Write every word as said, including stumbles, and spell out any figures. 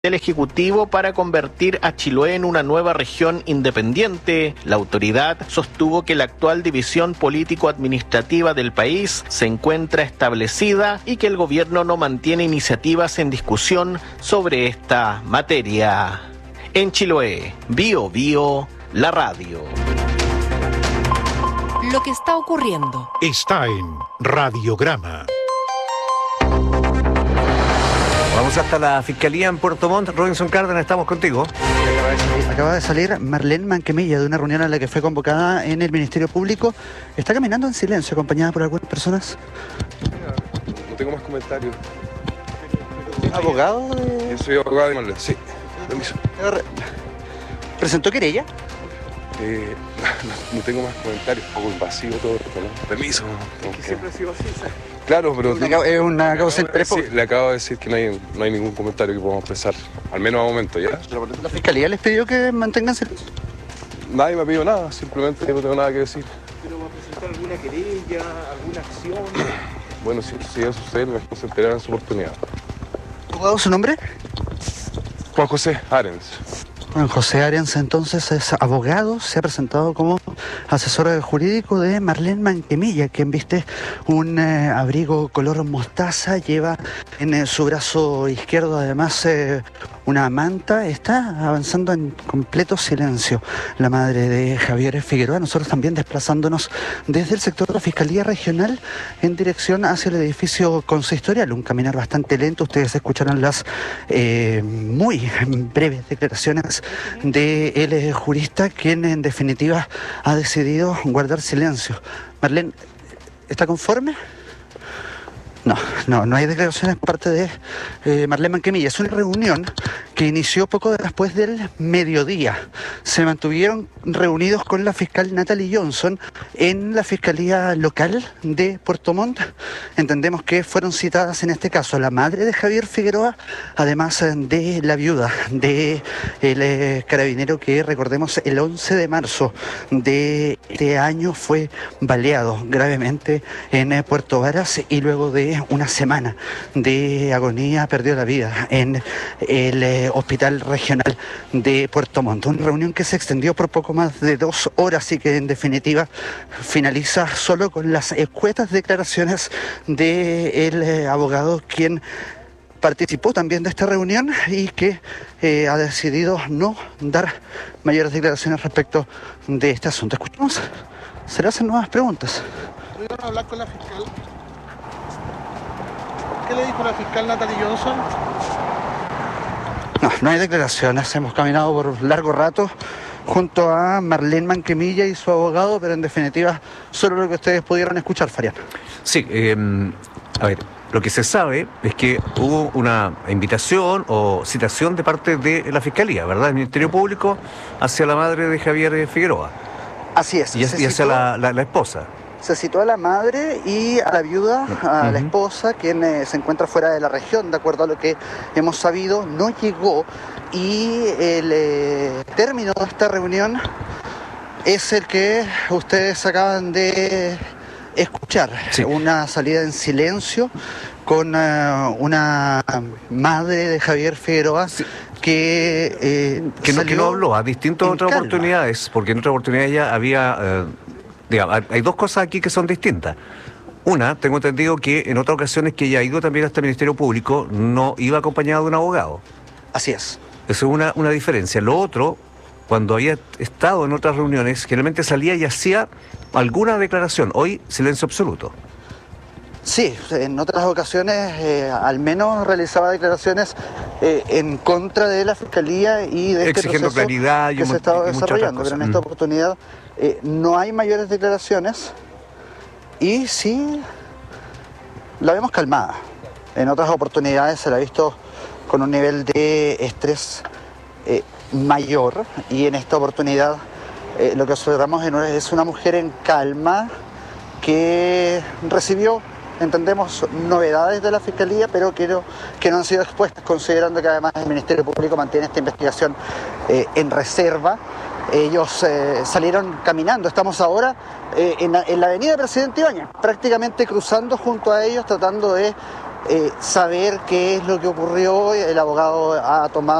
del Ejecutivo para convertir a Chiloé en una nueva región independiente. La autoridad sostuvo que la actual división político-administrativa del país se encuentra establecida y que el gobierno no mantiene iniciativas en discusión sobre esta materia. En Chiloé, Bio Bio, la radio. Lo que está ocurriendo está en Radiograma. Vamos hasta la Fiscalía en Puerto Montt. Robinson Cárdenas, estamos contigo. Acaba de salir Marlene Manquemilla de una reunión a la que fue convocada en el Ministerio Público. Está caminando en silencio, acompañada por algunas personas. No tengo más comentarios. ¿Abogado? De... Soy abogado de Marlene, sí. Permiso. ¿Presentó querella? Eh, no, no tengo más comentarios, un poco invasivo todo esto, ¿no? Permiso. Es que siempre ha sido así, ¿sabes? Claro, pero... Es una, es una causa de sí, le acabo de decir que no hay, no hay ningún comentario que podamos expresar, al menos a momento, ¿ya? ¿La Fiscalía les pidió que mantengan silencio? Nadie me ha pedido nada, simplemente no tengo nada que decir. ¿Pero va a presentar alguna querella, alguna acción? Bueno, si, si eso sucede, me se enterarán en su oportunidad. ¿Abogado, su nombre? Juan José Arens. Juan José Arens, entonces, es abogado, se ha presentado como asesor jurídico de Marlene Manquemilla, quien viste un eh, abrigo color mostaza, lleva en eh, su brazo izquierdo además eh, una manta, está avanzando en completo silencio la madre de Javier Figueroa. Nosotros también desplazándonos desde el sector de la Fiscalía Regional en dirección hacia el edificio consistorial, un caminar bastante lento. Ustedes escucharon las eh, muy breves declaraciones de el jurista, quien en definitiva ha decidido guardar silencio. Marlene, ¿está conforme? No, no, no hay declaraciones por parte de eh, Marlene Manquemilla. Es una reunión que inició poco después del mediodía. Se mantuvieron reunidos con la fiscal Natalie Johnson en la Fiscalía Local de Puerto Montt. Entendemos que fueron citadas en este caso la madre de Javier Figueroa, además de la viuda de el eh, carabinero que, recordemos, el once de marzo de este año fue baleado gravemente en eh, Puerto Varas y luego de una semana de agonía perdió la vida en el eh, Hospital Regional de Puerto Montt. Una reunión que se extendió por poco más de dos horas y que en definitiva finaliza solo con las escuetas declaraciones del eh, abogado quien participó también de esta reunión y que eh, ha decidido no dar mayores declaraciones respecto de este asunto. Escuchamos, se le hacen nuevas preguntas. ¿Pudieron hablar con la fiscal? ¿Qué le dijo la fiscal Natalie Johnson? No, no hay declaraciones. Hemos caminado por largo rato junto a Marlene Manquemilla y su abogado, pero en definitiva solo lo que ustedes pudieron escuchar, Farián. Sí, eh, a ver, lo que se sabe es que hubo una invitación o citación de parte de la Fiscalía, ¿verdad? El Ministerio Público hacia la madre de Javier Figueroa. Así es. Y, y hacia citó... la, la, la esposa. Se citó a la madre y a la viuda, a uh-huh. la esposa, quien eh, se encuentra fuera de la región, de acuerdo a lo que hemos sabido, no llegó, y el eh, término de esta reunión es el que ustedes acaban de escuchar, sí. Una salida en silencio con uh, una madre de Javier Figueroa, sí. que, eh, que, no, que no habló a distintas otras calma. oportunidades, porque en otras oportunidades ya había... Uh, Digamos, hay dos cosas aquí que son distintas. Una, tengo entendido que en otras ocasiones que ella ha ido también hasta el Ministerio Público, no iba acompañado de un abogado. Así es. Eso es una, una diferencia. Lo otro, cuando había estado en otras reuniones, generalmente salía y hacía alguna declaración. Hoy, silencio absoluto. Sí, en otras ocasiones eh, al menos realizaba declaraciones eh, en contra de la Fiscalía y de este exigiendo proceso claridad y que un, se estaba y desarrollando, pero en esta mm. oportunidad eh, no hay mayores declaraciones y sí la vemos calmada. En otras oportunidades se la ha visto con un nivel de estrés eh, mayor y en esta oportunidad eh, lo que observamos es una mujer en calma que recibió, entendemos, novedades de la Fiscalía, pero que no, que no han sido expuestas, considerando que además el Ministerio Público mantiene esta investigación eh, en reserva. Ellos eh, salieron caminando, estamos ahora eh, en, la, en la avenida Presidente Ibáñez, prácticamente cruzando junto a ellos, tratando de eh, saber qué es lo que ocurrió. El abogado ha tomado